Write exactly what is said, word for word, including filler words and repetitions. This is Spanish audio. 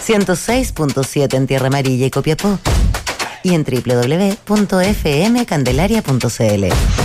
ciento seis punto siete en Tierra Amarilla y Copiapó, y en doble u doble u doble u punto f m candelaria punto c l.